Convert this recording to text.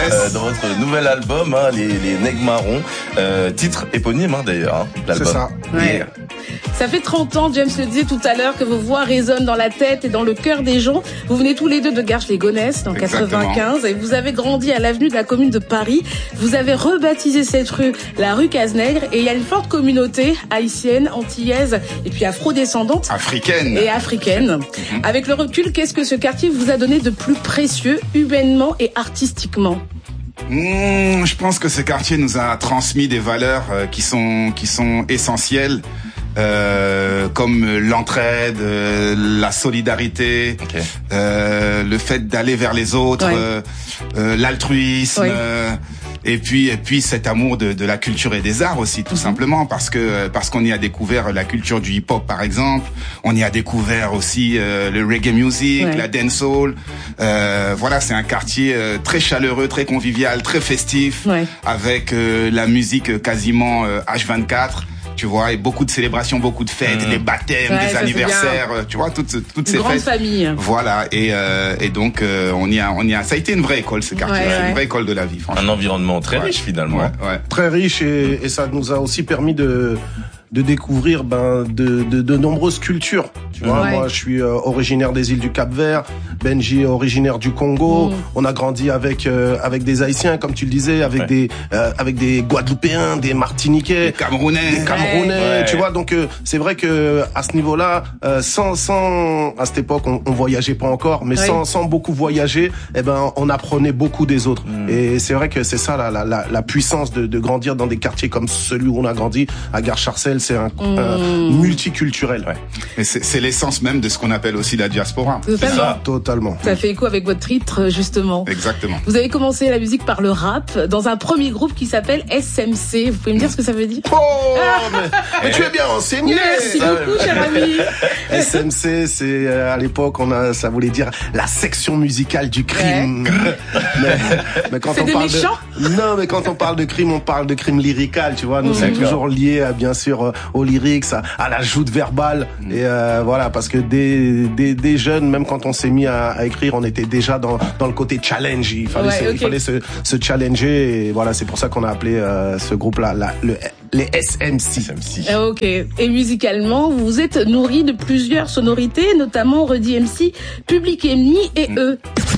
Dans votre nouvel album, les Nègres Marrons, titre éponyme d'ailleurs, l'album. C'est ça. Ouais. Ça fait 30 ans, James le disait tout à l'heure, que vos voix résonnent dans la tête et dans le cœur des gens. Vous venez tous les deux de Garches-les-Gonesse, dans 95, et vous avez grandi à l'avenue de la commune de Paris. Vous avez rebaptisé cette rue la rue Cazenègre, et il y a une forte communauté haïtienne, antillaise, et puis afro-descendante. Africaine. Et africaine. Avec le recul, qu'est-ce que ce quartier vous a donné de plus précieux, humainement et artistiquement? Je pense que ce quartier nous a transmis des valeurs qui sont essentielles. Comme l'entraide, la solidarité, le fait d'aller vers les autres, l'altruisme, et puis cet amour de la culture et des arts aussi, tout simplement, parce qu'on y a découvert la culture du hip-hop par exemple, on y a découvert aussi le reggae music, la dancehall. Voilà, c'est un quartier très chaleureux, très convivial, très festif, avec la musique quasiment H24. Tu vois, et beaucoup de célébrations, beaucoup de fêtes, des baptêmes, des anniversaires, tu vois, toutes ces grande fêtes. Famille. Voilà, et donc on y a, ça a été une vraie école, ce quartier, une vraie école de la vie, franchement. Un environnement très riche finalement. Très riche, et ça nous a aussi permis de découvrir de nombreuses cultures. Tu vois, moi je suis originaire des îles du Cap-Vert, Benji est originaire du Congo. On a grandi avec des Haïtiens, comme tu le disais, avec des Guadeloupéens, des Martiniquais, des Camerounais. Tu vois, donc c'est vrai que à ce niveau-là, sans à cette époque on voyageait pas encore, mais sans beaucoup voyager, on apprenait beaucoup des autres. Et c'est vrai que c'est ça la puissance de grandir dans des quartiers comme celui où on a grandi à Gare-Charcel. C'est un multiculturel. Et c'est l'essence même de ce qu'on appelle aussi la diaspora. C'est ça. Totalement. Ça fait écho avec votre titre, justement. Exactement. Vous avez commencé la musique par le rap dans un premier groupe qui s'appelle SMC. Vous pouvez me dire ce que ça veut dire? Mais tu es bien enseigné. Merci beaucoup, cher ami. SMC, c'est à l'époque, ça voulait dire la section musicale du crime. Mais quand c'est on des parle méchants? Non, mais quand on parle de crime, on parle de crime lyrical, tu vois. Nous, c'est toujours lié, bien sûr, aux lyrics, à la joute verbale. Et voilà, parce que des jeunes, même quand on s'est mis à écrire, on était déjà dans le côté challenge. Il fallait se challenger. Et voilà, c'est pour ça qu'on a appelé ce groupe-là les SMC. Ok. Et musicalement, vous vous êtes nourri de plusieurs sonorités, notamment Run DMC, Public Enemy et eux.